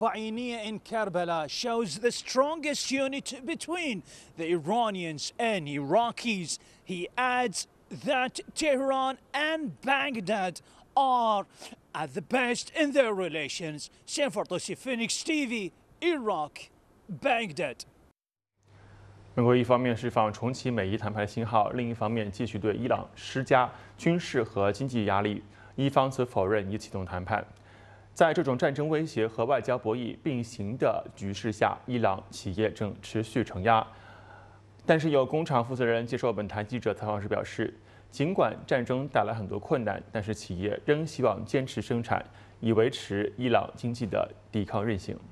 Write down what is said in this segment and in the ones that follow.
Pioneer in Karbala shows the strongest unity between the Iranians and Iraqis. He adds that Tehran and Baghdad are at the best in their relations. Sanfartosi, Phoenix TV, Iraq, Baghdad. 美国一方面释放重启美伊谈判信号，另一方面继续对伊朗施加军事和经济压力，伊方则否认已启动谈判。在这种战争威胁和外交博弈并行的局势下，伊朗企业正持续承压。但是有工厂负责人接受本台记者采访时表示，尽管战争带来很多困难，但是企业仍希望坚持生产，以维持伊朗经济的抵抗韧性。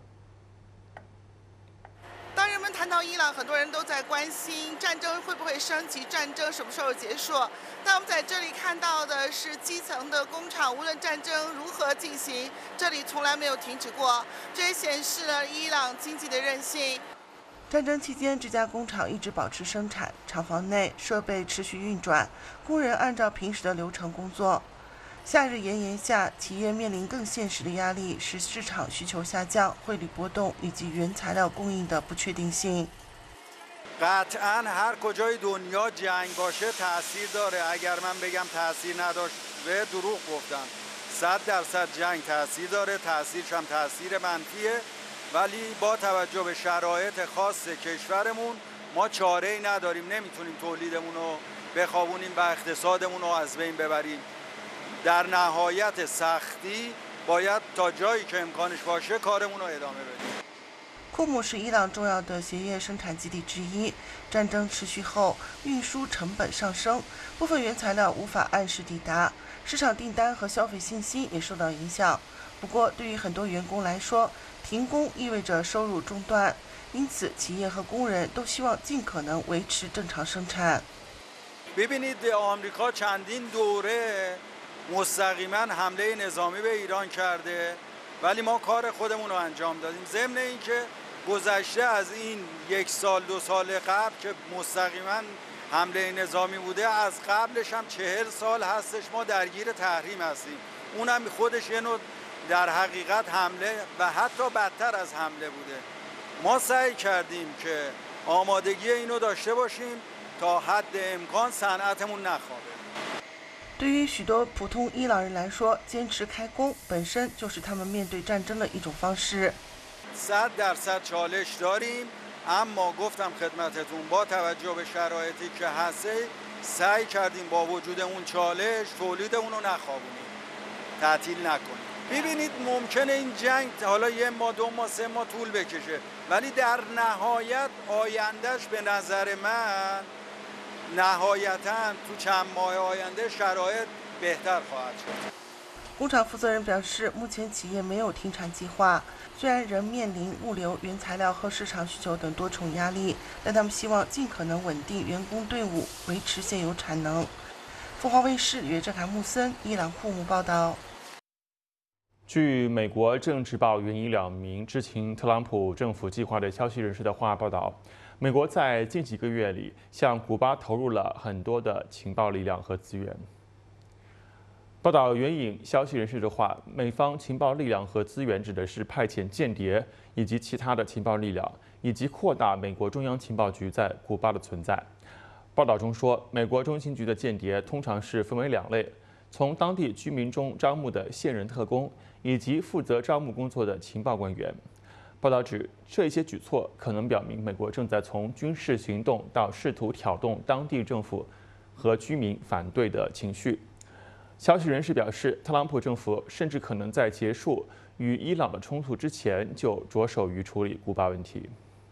谈到伊朗，很多人都在关心战争会不会升级，战争什么时候结束。但我们在这里看到的是基层的工厂，无论战争如何进行，这里从来没有停止过。这也显示了伊朗经济的韧性。战争期间，这家工厂一直保持生产，厂房内设备持续运转，工人按照平时的流程工作。 夏日炎炎下，企业面临更现实的压力是市场需求下降、汇率波动以及原材料供应的不确定性。 قطعاً هر کجای دنیا جنگ باشه تاثیر داره. اگر من بگم تاثیر نداشت به دروغ گفتم. 100% جنگ تاثیر داره. تاثیرش هم تاثیر منفیه. ولی با توجه به شرایط خاص کشورمون ما چاره‌ای نداریم. نمیتونیم تولیدمون رو بخوابونیم و اقتصادمون رو از بین ببریم. در نهایت سختی باید تا جایی که امکانش باشه کارمون رو ادامه بدیم. 库姆是伊朗重要的鞋业生产基地之一。战争持续后，运输成本上升，部分原材料无法按时抵达，市场订单和消费信心也受到影响。不过，对于很多员工来说，停工意味着收入中断，因此企业和工人都希望尽可能维持正常生产。ببینید آمریکا چندین دوره مستقیما حمله نظامی به ایران کرده ولی ما کار خودمون رو انجام دادیم. ضمن اینکه گذشته از این یک سال دو سال قبل که مستقیما حمله نظامی بوده از قبلش هم 40 سال هستش ما درگیر تحریم هستیم. اونم خودش یه نوع در حقیقت حمله و حتی بدتر از حمله بوده. ما سعی کردیم که آمادگی اینو داشته باشیم تا حد امکان صنعتمون نخوابه. 对于许多普通伊朗人来说，坚持开工本身就是他们面对战争的一种方式。100% چالش داریم اما گفتم خدمتتون با توجه به شرایطی که هست سعی کردیم با وجود اون چالش تولیدمون رو نخوابونیم تعطیل نکنیم. ببینید ممکنه این جنگ حالا یه ماه دو ماه سه ماه طول بکشه ولی در نهایت آیندهش به نظر من نهایتاً تو چند ماه آینده شرایط بهتر خواهد شد. 工厂负责人表示，目前企业没有停产计划，虽然仍面临物流、原材料和市场需求等多重压力，但他们希望尽可能稳定员工队伍，维持现有产能。富华卫视约正坎穆森，伊朗库姆报道。 据美国政治报援引2名知情特朗普政府计划的消息人士的话报道，美国在近几个月里向古巴投入了很多的情报力量和资源。报道援引消息人士的话，美方情报力量和资源指的是派遣间谍以及其他的情报力量，以及扩大美国中央情报局在古巴的存在。报道中说，美国中情局的间谍通常是分为2类。 从当地居民中招募的现任特工，以及负责招募工作的情报官员。报道指，这些举措可能表明美国正在从军事行动到试图挑动当地政府和居民反对的情绪。消息人士表示，特朗普政府甚至可能在结束与伊朗的冲突之前就着手于处理古巴问题。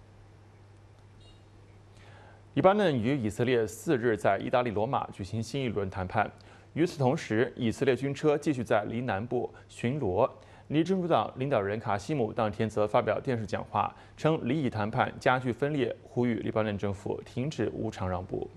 黎巴嫩与以色列4日在意大利罗马举行新一轮谈判。 与此同时，以色列军车继续在黎南部巡逻。黎真主党领导人卡西姆当天则发表电视讲话，称黎以谈判加剧分裂，呼吁黎巴嫩政府停止无偿让步。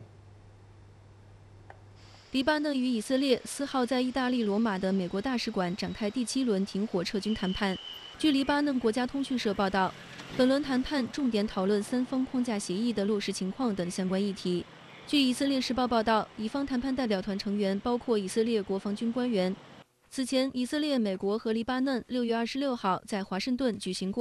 黎巴嫩与以色列4号在意大利罗马的美国大使馆展开第7轮停火撤军谈判。据黎巴嫩国家通讯社报道，本轮谈判重点讨论3方框架协议的落实情况等相关议题。 据以色列时报报道，以方谈判代表团成员包括以色列国防军官员、 此前，以色列、美国和黎巴嫩6月26号在华盛顿举行过